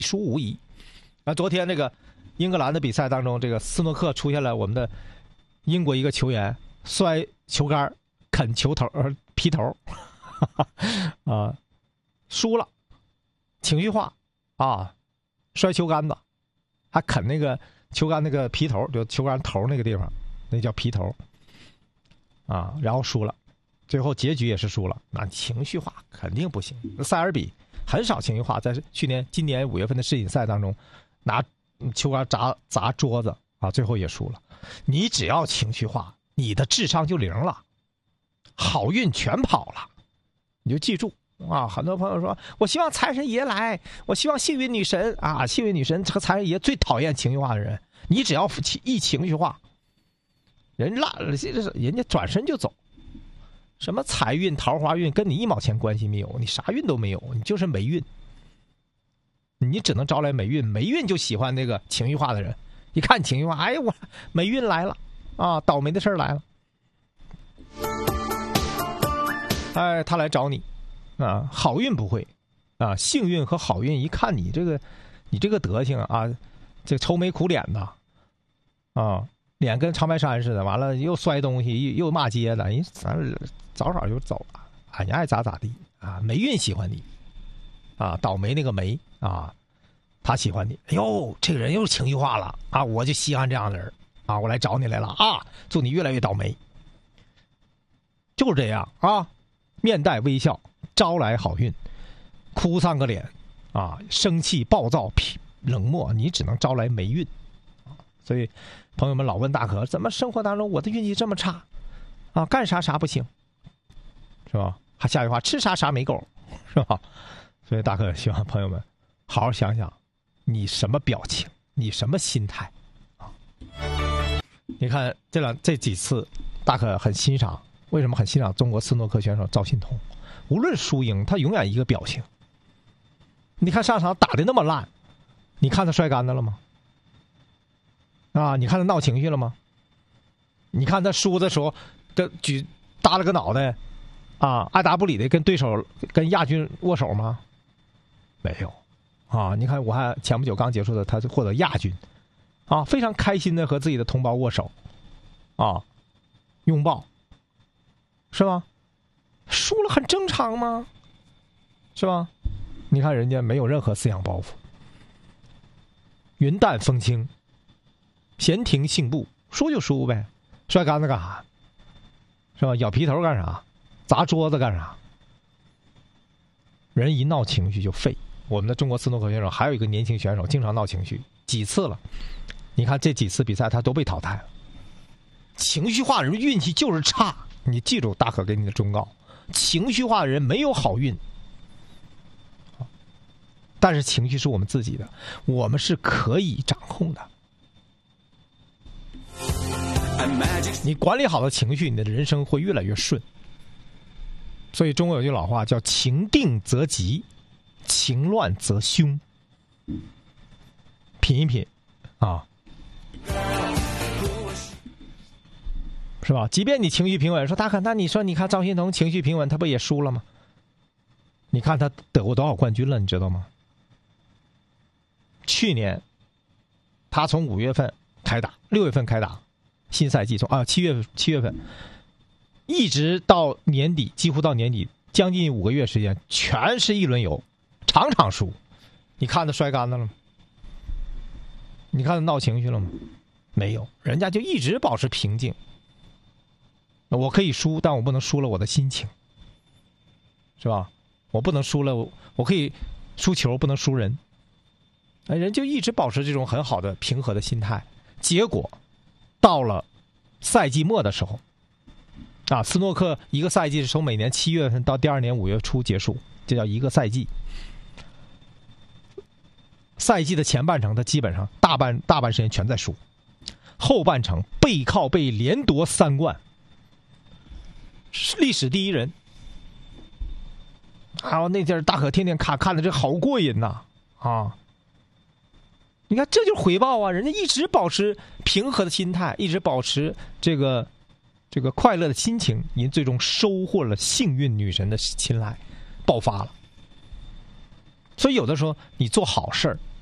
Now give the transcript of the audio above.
输无疑。昨天这个英格兰的比赛当中，这个斯诺克出现了我们的英国一个球员摔球杆啃球头皮头啊，输了，情绪化啊，摔球杆子，还啃那个球杆那个皮头，就球杆头那个地方，那叫皮头啊，然后输了，最后结局也是输了，那情绪化肯定不行。塞尔比很少情绪化，在今年5月份的世锦赛当中，拿球杆砸桌子啊，最后也输了。你只要情绪化，你的智商就零了，好运全跑了。你就记住啊！很多朋友说，我希望财神爷来，我希望幸运女神啊，幸运女神和财神爷最讨厌情绪化的人。你只要一情绪化，人家转身就走。什么财运、桃花运，跟你一毛钱关系没有，你啥运都没有，你就是霉运。你只能招来霉运，霉运就喜欢那个情绪化的人。一看情绪化，哎呀，我霉运来了啊，倒霉的事来了。哎，他来找你啊，好运不会啊，幸运和好运一看你这个德行啊，这愁眉苦脸的啊，脸跟长白山似的，完了又摔东西又骂街的，咱早早就走了啊，你爱咋咋地啊，霉运喜欢你啊，倒霉那个霉啊，他喜欢你。哎呦，这个人又情绪化了啊，我就稀罕这样的人啊，我来找你来了啊，祝你越来越倒霉，就是这样啊。面带微笑，招来好运；哭丧个脸，啊，生气暴躁、冷漠，你只能招来霉运。所以，朋友们老问大可，怎么生活当中我的运气这么差？啊，干啥啥不行，是吧？还下句话，吃啥啥没够，是吧？所以大可希望朋友们好好想想，你什么表情，你什么心态啊？你看这几次，大可很欣赏。为什么很欣赏中国斯诺克选手赵心童？无论输赢，他永远一个表情。你看上场打得那么烂，你看他摔杆子了吗？啊，你看他闹情绪了吗？你看他输的时候，耷了个脑袋，啊，爱答不理的跟亚军握手吗？没有，啊，你看我还前不久刚结束的，他就获得亚军，啊，非常开心的和自己的同胞握手，啊，拥抱。是吧？输了很正常吗？是吧？你看人家没有任何思想包袱，云淡风轻，闲庭信步，输就输呗，摔杆子干啥？是吧？咬皮头干啥？砸桌子干啥？人一闹情绪就废。我们的中国斯诺克选手还有一个年轻选手，经常闹情绪，几次了？你看这几次比赛他都被淘汰了。情绪化的人运气就是差。你记住大可给你的忠告，情绪化的人没有好运，但是情绪是我们自己的，我们是可以掌控的。你管理好了情绪，你的人生会越来越顺。所以中国有句老话叫情定则吉，情乱则凶。品一品啊，是吧？即便你情绪平稳，说大可，那你说你看赵心童情绪平稳，他不也输了吗？你看他得过多少冠军了，你知道吗？去年他从5月份开打，6月份开打，新赛季7月份一直到年底，几乎到年底，将近5个月时间，全是一轮游，场场输。你看他摔杆子了吗？你看他闹情绪了吗？没有，人家就一直保持平静。我可以输，但我不能输了我的心情，是吧？我不能输了，我可以输球，不能输人。人就一直保持这种很好的平和的心态。结果到了赛季末的时候，啊，斯诺克一个赛季是从每年7月份到第2年5月初结束，这叫一个赛季。赛季的前半程，他基本上大半时间全在输，后半程背靠背连夺3冠。历史第一人，啊！那阵大可天天看的这好过瘾呐！啊，你看这就是回报啊！人家一直保持平和的心态，一直保持这个快乐的心情，您最终收获了幸运女神的青睐，爆发了。 所以有的时候你做好事儿